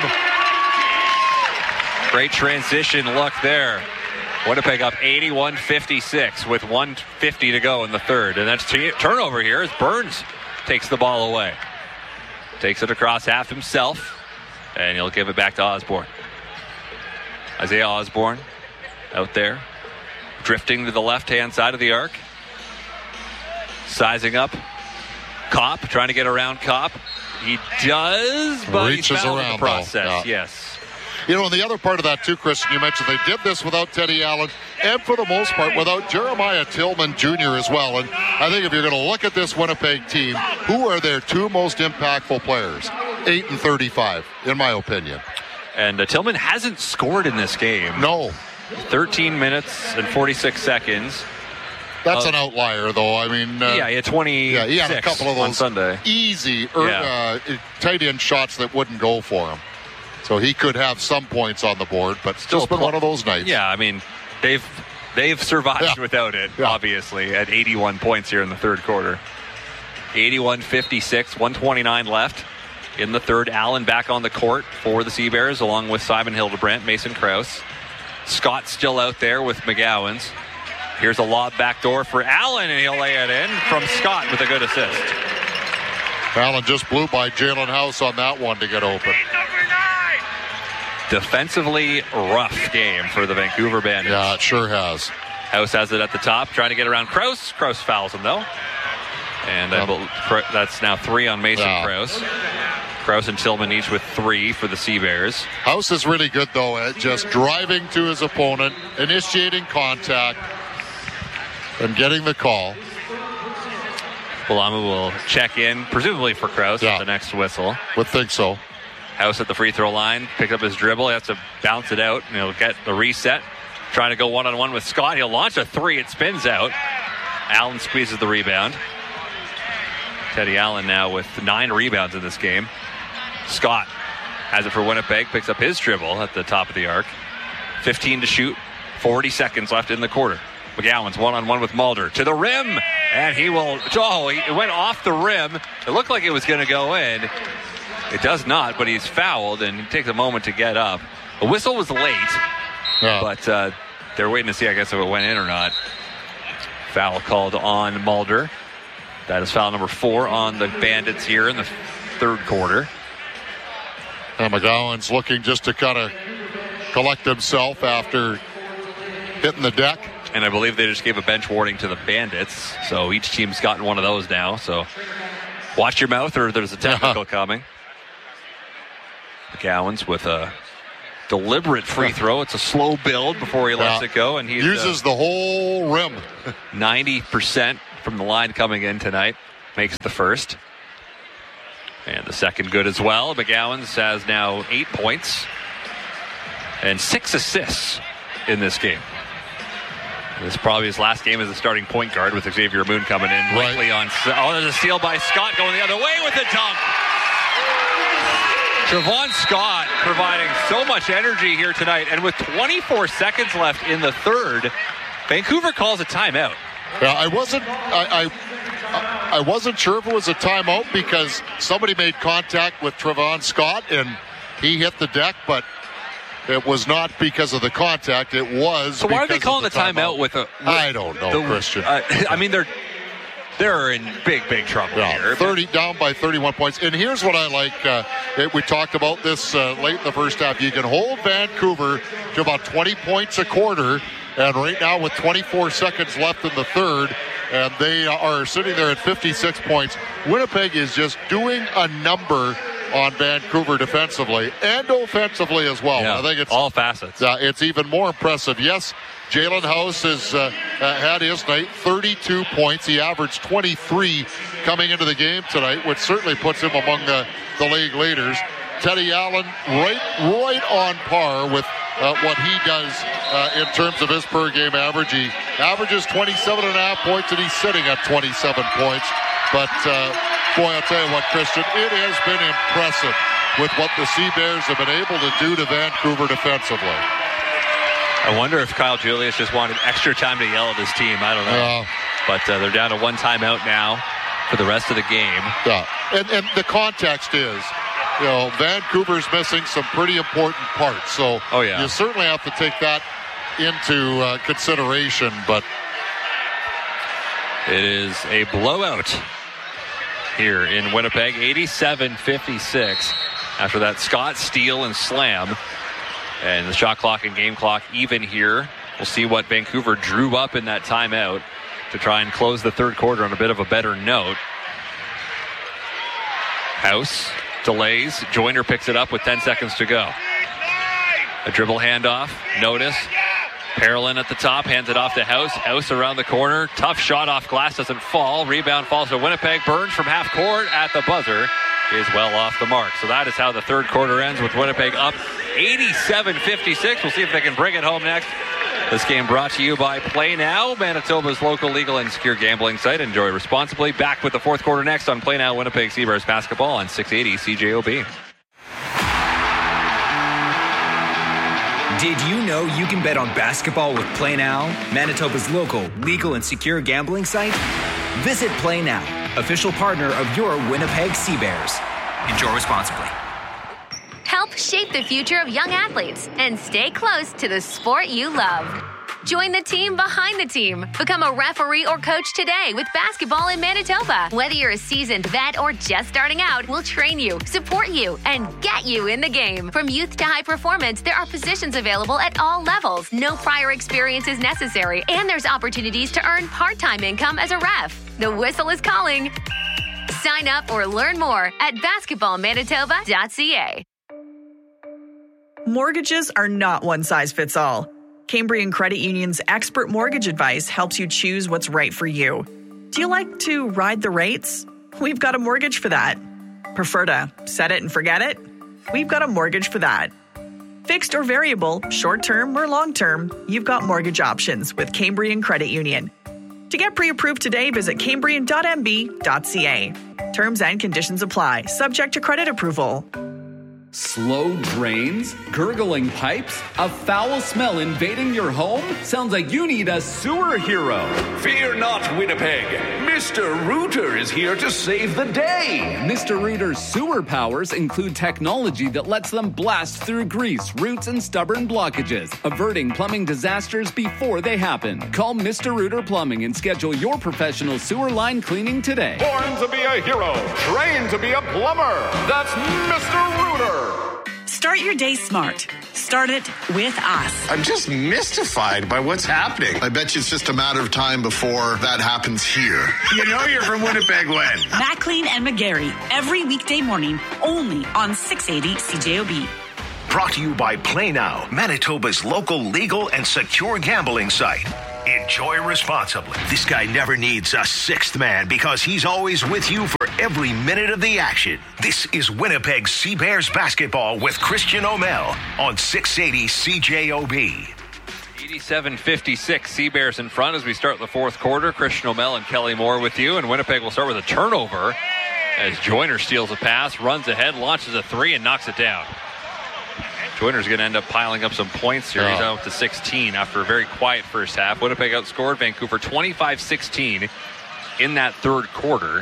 Great transition look there. Winnipeg up eighty-one fifty-six with one fifty to go in the third. And that's t- turnover here as Burns takes the ball away. Takes it across half himself, and he'll give it back to Osborne. Isaiah Osborne out there, drifting to the left-hand side of the arc. Sizing up. Kopp trying to get around Kopp. He does, but Reaches he's fouled around, in the process. Though. Yeah. Yes. You know, and the other part of that, too, Christian, you mentioned they did this without Teddy Allen and, for the most part, without Jeremiah Tillman Junior as well. And I think if you're going to look at this Winnipeg team, who are their two most impactful players? eight and thirty-five, in my opinion. And uh, Tillman hasn't scored in this game. No. thirteen minutes and forty-six seconds. That's uh, an outlier, though. I mean, uh, yeah, he had twenty. Yeah, he had a couple of those on Sunday. easy er, yeah. uh, tight end shots that wouldn't go for him. So he could have some points on the board, but still been one of those nights. Yeah, I mean, they've they've survived yeah. without it. Yeah. Obviously, at eighty-one points here in the third quarter. eighty-one fifty-six, one twenty-nine left in the third. Allen back on the court for the Sea Bears, along with Simon Hildebrandt, Mason Krause. Scott still out there with McGowan's. Here's a lob backdoor for Allen, and he'll lay it in from Scott with a good assist. Allen just blew by Jalen House on that one to get open. Defensively rough game for the Vancouver Bandits. Yeah, it sure has. House has it at the top, trying to get around Krause. Krause fouls him, though. And I believe that's now three on Mason yeah. Krause. Krause and Tillman each with three for the Sea Bears. House is really good, though, at just driving to his opponent, initiating contact, and getting the call. Balamu will check in, presumably for Krause yeah. at the next whistle. Would think so. House at the free throw line, pick up his dribble. He has to bounce it out, and he'll get the reset. Trying to go one-on-one with Scott. He'll launch a three. It spins out. Allen squeezes the rebound. Teddy Allen now with nine rebounds in this game. Scott has it for Winnipeg, picks up his dribble at the top of the arc. fifteen to shoot, forty seconds left in the quarter. McGowan's one-on-one with Mulder to the rim, and he will, oh, he went off the rim. It looked like it was going to go in. It does not, but he's fouled, and he takes a moment to get up. The whistle was late, yeah. but uh, they're waiting to see, I guess, if it went in or not. Foul called on Mulder. That is foul number four on the Bandits here in the third quarter. And McGowan's looking just to kind of collect himself after hitting the deck. And I believe they just gave a bench warning to the Bandits. So each team's gotten one of those now. So watch your mouth or there's a technical coming. McGowan's with a deliberate free throw. It's a slow build before he lets Yeah. it go. And he uses uh, the whole rim. ninety percent from the line coming in tonight. Makes the first. And the second good as well. McGowan's has now eight points and six assists in this game. This is probably his last game as a starting point guard with Xavier Moon coming in. Right. Likely on. Oh, there's a steal by Scott going the other way with a dunk. Trevon Scott providing so much energy here tonight. And with twenty-four seconds left in the third, Vancouver calls a timeout. Yeah, I wasn't. I, I, I wasn't sure if it was a timeout because somebody made contact with Trevon Scott and he hit the deck, but it was not because of the contact. It was. So why are they calling the, the timeout, timeout with a? With I don't know, the, Christian. Uh, I mean, they're they're in big, big trouble yeah, here. thirty down by thirty-one points. And here's what I like. Uh, it, we talked about this uh, late in the first half. You can hold Vancouver to about twenty points a quarter. And right now, with twenty-four seconds left in the third, and they are sitting there at fifty-six points. Winnipeg is just doing a number on Vancouver defensively and offensively as well. Yeah, I think it's all facets. Uh, it's even more impressive. Yes, Jalen House has uh, uh, had his night, thirty-two points. He averaged twenty-three coming into the game tonight, which certainly puts him among the, the league leaders. Teddy Allen right, right on par with uh, what he does uh, in terms of his per-game average. He averages twenty-seven and a half points, and he's sitting at twenty-seven points. But, uh, boy, I'll tell you what, Christian, it has been impressive with what the Sea Bears have been able to do to Vancouver defensively. I wonder if Kyle Julius just wanted extra time to yell at his team. I don't know. Uh, but uh, they're down to one timeout now for the rest of the game. Yeah, and, and the context is, you know, Vancouver's missing some pretty important parts. So oh, yeah. you certainly have to take that into uh, consideration. But it is a blowout here in Winnipeg, eighty-seven fifty-six after that Scott steal and slam. And the shot clock and game clock even here. We'll see what Vancouver drew up in that timeout to try and close the third quarter on a bit of a better note. House delays. Joyner picks it up with ten seconds to go. A dribble handoff. Notice. Parolin at the top. Hands it off to House. House around the corner. Tough shot off glass. Doesn't fall. Rebound falls to Winnipeg. Burns from half court at the buzzer. Is well off the mark. So that is how the third quarter ends with Winnipeg up eighty-seven fifty-six. We'll see if they can bring it home next. This game brought to you by Play Now, Manitoba's local legal and secure gambling site. Enjoy responsibly. Back with the fourth quarter next on Play Now Winnipeg Sea Bears basketball on six eighty C J O B. Did you know you can bet on basketball with Play Now, Manitoba's local legal and secure gambling site? Visit Play Now, official partner of your Winnipeg Sea Bears. Enjoy responsibly. Help shape the future of young athletes and stay close to the sport you love. Join the team behind the team. Become a referee or coach today with basketball in Manitoba. Whether you're a seasoned vet or just starting out, we'll train you, support you, and get you in the game. From youth to high performance, there are positions available at all levels. No prior experience is necessary, and there's opportunities to earn part-time income as a ref. The whistle is calling. Sign up or learn more at basketball manitoba dot c a. Mortgages are not one size fits all. Cambrian Credit Union's expert mortgage advice helps you choose what's right for you. Do you like to ride the rates? We've got a mortgage for that. Prefer to set it and forget it? We've got a mortgage for that. Fixed or variable, short-term or long-term, you've got mortgage options with Cambrian Credit Union. To get pre-approved today, visit cambrian dot m b dot c a. Terms and conditions apply, subject to credit approval. Slow drains? Gurgling pipes? A foul smell invading your home? Sounds like you need a sewer hero. Fear not, Winnipeg. Mister Rooter is here to save the day. Mister Rooter's sewer powers include technology that lets them blast through grease, roots, and stubborn blockages, averting plumbing disasters before they happen. Call Mister Rooter Plumbing and schedule your professional sewer line cleaning today. Born to be a hero, trained to be a plumber. That's Mister Rooter. Start your day smart. Start it with us. I'm just mystified by what's happening. I bet you it's just a matter of time before that happens here. You know you're from Winnipeg when? Maclean and McGarry, every weekday morning, only on six eighty C J O B. Brought to you by Play Now, Manitoba's local legal and secure gambling site. Enjoy responsibly. This guy never needs a sixth man because he's always with you for every minute of the action. This is Winnipeg Sea Bears basketball with Christian O'Mell on six eighty C J O B. eighty-seven fifty-six, Sea Bears in front as we start the fourth quarter. Christian O'Mell and Kelly Moore with you, and Winnipeg will start with a turnover as Joyner steals a pass, runs ahead, launches a three, and knocks it down. Joyner's going to end up piling up some points here. Oh. He's out to sixteen after a very quiet first half. Winnipeg outscored Vancouver twenty-five sixteen in that third quarter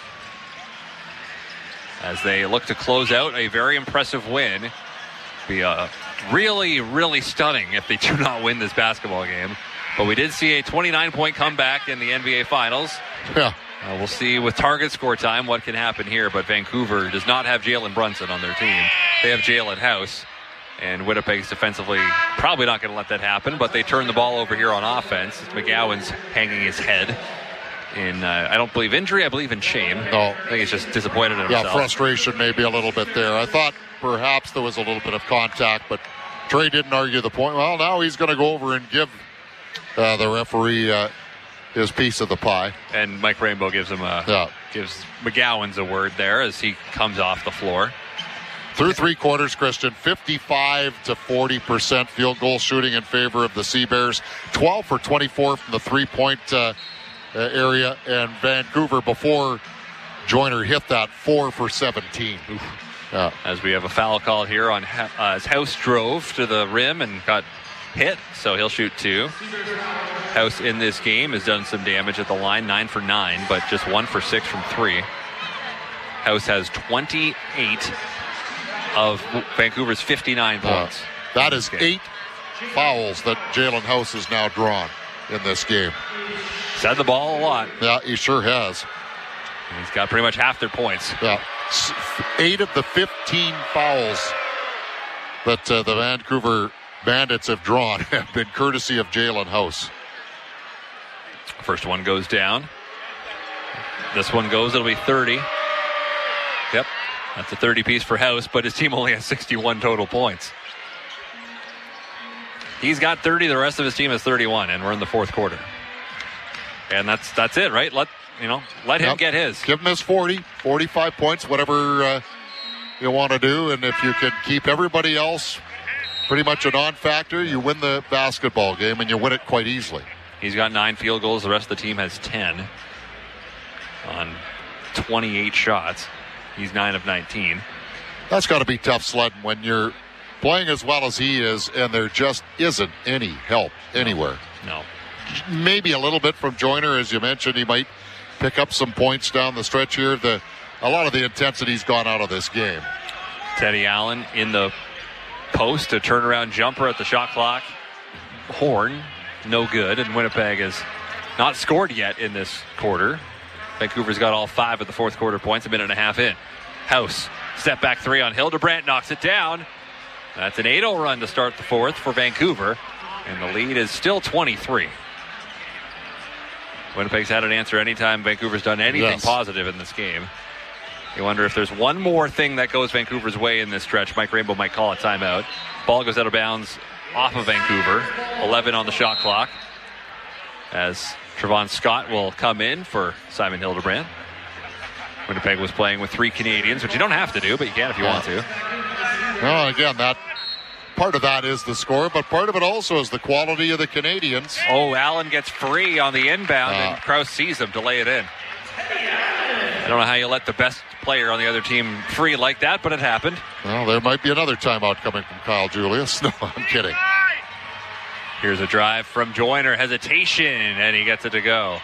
as they look to close out a very impressive win. Be a really, really stunning if they do not win this basketball game. But we did see a twenty-nine point comeback in the N B A Finals. Yeah. Uh, we'll see with target score time what can happen here. But Vancouver does not have Jalen Brunson on their team. They have Jalen House. And Winnipeg's defensively probably not going to let that happen, but they turn the ball over here on offense. McGowan's hanging his head in, uh, I don't believe injury, I believe in shame. No. I think he's just disappointed in himself. Yeah, frustration maybe a little bit there. I thought perhaps there was a little bit of contact, but Trey didn't argue the point. Well, now he's going to go over and give uh, the referee uh, his piece of the pie. And Mike Rainbow gives him a, yeah. gives McGowan's a word there as he comes off the floor. Through three quarters, Christian, fifty-five to forty percent field goal shooting in favor of the Sea Bears. twelve for twenty-four from the three-point uh, uh, area. And Vancouver, before Joyner hit that, four for seventeen. Yeah. As we have a foul call here on uh, as House drove to the rim and got hit, so he'll shoot two. House in this game has done some damage at the line, nine for nine, but just one for six from three. House has twenty-eight of Vancouver's fifty-nine points. Uh, that is eight fouls that Jalen House has now drawn in this game. He's had the ball a lot. Yeah, he sure has. He's got pretty much half their points. Yeah, eight of the fifteen fouls that uh, the Vancouver Bandits have drawn have been courtesy of Jalen House. First one goes down. This one goes, it'll be thirty. Yep. That's a thirty piece for House, but his team only has sixty-one total points. He's got thirty, the rest of his team has thirty-one, and we're in the fourth quarter. And that's that's it, right? Let you know, let him yep. get his. Give him his forty, forty-five points, whatever uh, you want to do, and if you can keep everybody else pretty much a non-factor, you win the basketball game, and you win it quite easily. He's got nine field goals, the rest of the team has ten on twenty-eight shots. He's nine of nineteen. That's got to be tough sledding when you're playing as well as he is, and there just isn't any help anywhere. No. no. Maybe a little bit from Joyner, as you mentioned. He might pick up some points down the stretch here. The a lot of the intensity's gone out of this game. Teddy Allen in the post, a turnaround jumper at the shot clock. Horn, no good, and Winnipeg has not scored yet in this quarter. Vancouver's got all five of the fourth quarter points, a minute and a half in. House, step back three on Hildebrandt, knocks it down. That's an eight oh run to start the fourth for Vancouver, and the lead is still twenty-three. Winnipeg's had an answer anytime Vancouver's done anything yes. positive in this game. You wonder if there's one more thing that goes Vancouver's way in this stretch. Mike Rainbow might call a timeout. Ball goes out of bounds off of Vancouver. eleven on the shot clock as Trevon Scott will come in for Simon Hildebrandt. Winnipeg was playing with three Canadians, which you don't have to do, but you can if you yeah. want to. Well, again, that part of that is the score, but part of it also is the quality of the Canadians. Oh, Allen gets free on the inbound, uh, and Krause sees him to lay it in. I don't know how you let the best player on the other team free like that, but it happened. Well, there might be another timeout coming from Kyle Julius. No, I'm kidding. Here's a drive from Joyner. Hesitation, and he gets it to go.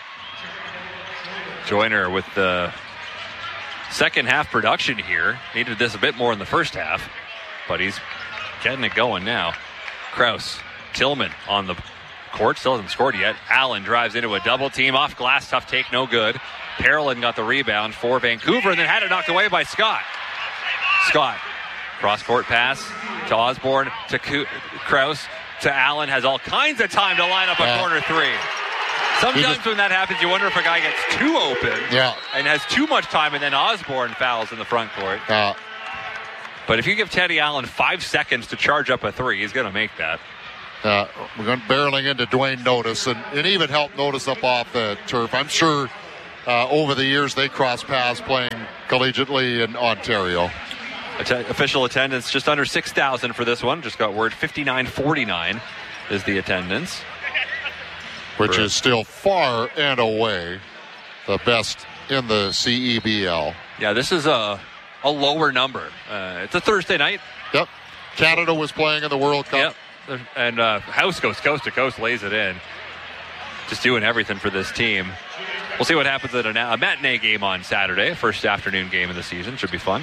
Joyner with the second half production here. Needed this a bit more in the first half, but he's getting it going now. Krause, Tillman on the court. Still hasn't scored yet. Allen drives into a double team. Off glass, tough take, no good. Parolin got the rebound for Vancouver and then had it knocked away by Scott. Scott Cross-court pass to Osborne, to Krause, to Allen. Has all kinds of time to line up a uh, corner three. Sometimes just, when that happens, you wonder if a guy gets too open yeah. and has too much time, and then Osborne fouls in the front court. Uh, but if you give Teddy Allen five seconds to charge up a three, he's going to make that. Uh, we're going barreling into Dwayne Notice, and, and even helped Notice up off the turf. I'm sure uh, over the years they cross paths playing collegiately in Ontario. Att- official attendance just under six thousand for this one. Just got word fifty-nine forty-nine is the attendance. Which is still far and away the best in the C E B L. Yeah, this is a a lower number. Uh, it's a Thursday night. Yep. Canada was playing in the World Cup. Yep. And uh, House goes coast to coast, lays it in. Just doing everything for this team. We'll see what happens at a, a matinee game on Saturday. First afternoon game of the season. Should be fun.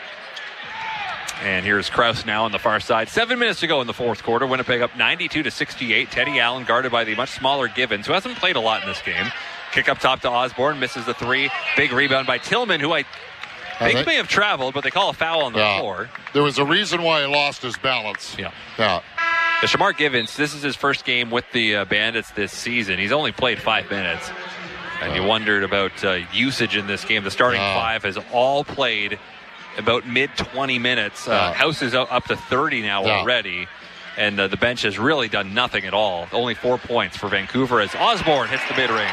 And here's Krause now on the far side. Seven minutes to go in the fourth quarter. Winnipeg up ninety-two to sixty-eight. Teddy Allen guarded by the much smaller Givens, who hasn't played a lot in this game. Kick up top to Osborne. Misses the three. Big rebound by Tillman, who I think, think may have traveled, but they call a foul on the yeah, floor. There was a reason why he lost his balance. Yeah. Yeah. The Shamar Givens, this is his first game with the uh, Bandits this season. He's only played five minutes. And you wondered about uh, usage in this game. The starting uh, five has all played about mid twenty minutes. Uh, yeah. House is up to thirty now yeah. already. And uh, the bench has really done nothing at all. Only four points for Vancouver as Osborne hits the mid-range.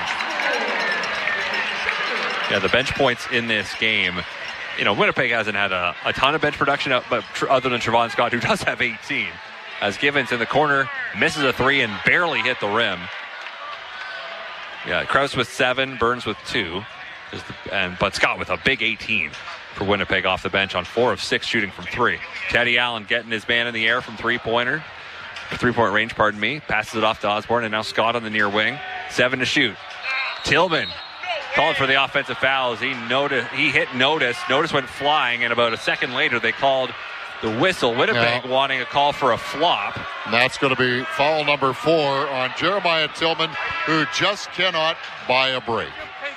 Yeah, the bench points in this game. You know, Winnipeg hasn't had a, a ton of bench production, out, but tr- other than Trevon Scott, who does have eighteen. As Givens in the corner, misses a three and barely hit the rim. Yeah, Krause with seven, Burns with two. The, and But Scott with a big eighteen for Winnipeg off the bench on four of six shooting from three. Teddy Allen getting his man in the air from three-pointer. Three-point range, pardon me. Passes it off to Osborne, and now Scott on the near wing. Seven to shoot. Tillman called for the offensive fouls. He noticed, he hit Notice. Notice went flying, and about a second later, they called the whistle. Winnipeg yeah. wanting a call for a flop. And that's going to be foul number four on Jeremiah Tillman, who just cannot buy a break.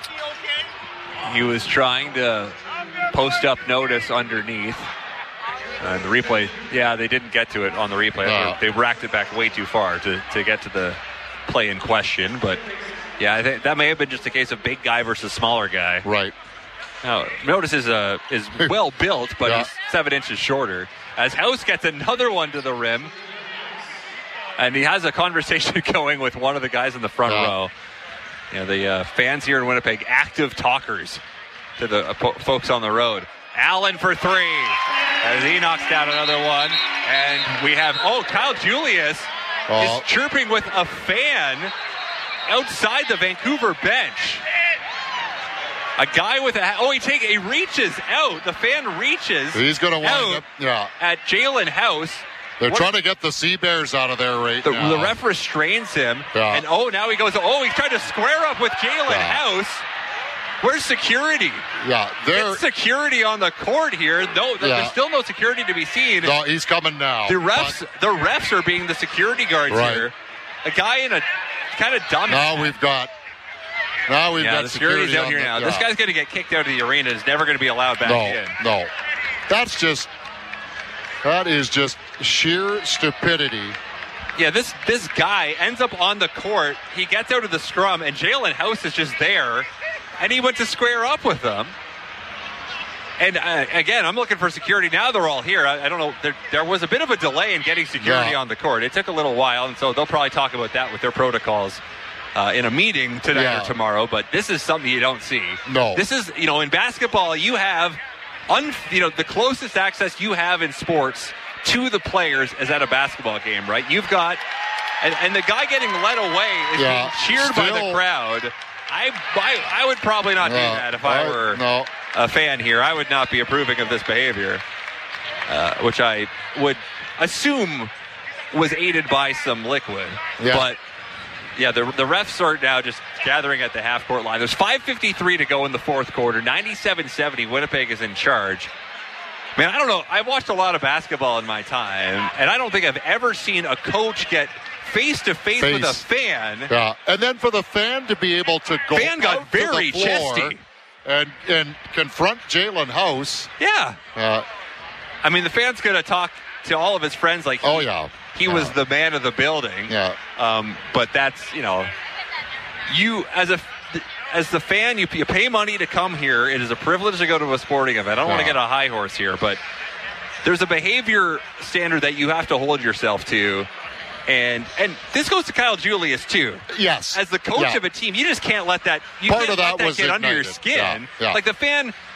He was trying to post up Notice underneath. And the replay, yeah, they didn't get to it on the replay. Uh, they racked it back way too far to, to get to the play in question. But, yeah, I think that may have been just a case of big guy versus smaller guy. Right. Now, Notice is, uh, is well built, but yeah. he's seven inches shorter. As House gets another one to the rim. And he has a conversation going with one of the guys in the front yeah. row. You know, the uh, fans here in Winnipeg, active talkers to the uh, po- folks on the road. Allen for three. As he knocks down another one. And we have, oh, Kyle Julius oh. is chirping with a fan outside the Vancouver bench. A guy with a, oh, he take, he reaches out. The fan reaches He's going to wind up, yeah. at Jalen House. They're what trying to get the Sea Bears out of there right the, now. The ref restrains him. Yeah. And, oh, now he goes, oh, he's trying to square up with Jalen yeah. House. Where's security? Yeah, there's security on the court here. No, yeah. there's still no security to be seen. No, he's coming now. The refs, but, the refs are being the security guards right. here. A guy in a kind of dumb. Now we've got. Now we've yeah, got the security's out here the, now. Yeah. This guy's going to get kicked out of the arena. Is never going to be allowed back no, in. No, that's just. That is just sheer stupidity. Yeah, this this guy ends up on the court. He gets out of the scrum, and Jalen House is just there. And he went to square up with them. And uh, again, I'm looking for security. Now they're all here. I, I don't know. There, there was a bit of a delay in getting security yeah. on the court. It took a little while, and so they'll probably talk about that with their protocols uh, in a meeting tonight yeah. or tomorrow. But this is something you don't see. No. This is, you know, in basketball, you have, un, you know, the closest access you have in sports to the players is at a basketball game, right? You've got, and, and the guy getting led away is yeah. being cheered Still, by the crowd. I, I I would probably not no, do that if I were no. a fan here. I would not be approving of this behavior, uh, which I would assume was aided by some liquid. Yeah. But, yeah, the, the refs are now just gathering at the half-court line. There's five fifty-three to go in the fourth quarter. ninety-seven seventy, Winnipeg is in charge. Man, I don't know. I've watched a lot of basketball in my time, and I don't think I've ever seen a coach get face-to-face with a fan. Yeah, and then for the fan to be able to go fan got out very to the floor chesty and and confront Jalen House. Yeah. Uh, I mean, the fan's going to talk to all of his friends like, oh he, yeah, he yeah. was the man of the building. Yeah. Um, but that's, you know, you as a as the fan, you, you pay money to come here. It is a privilege to go to a sporting event. I don't yeah. want to get a high horse here, but there's a behavior standard that you have to hold yourself to. And and this goes to Kyle Julius too. Yes. As the coach yeah. of a team, you just can't let that you Part can't of that let that was get ignited. under your skin. Yeah. Yeah. Like the fan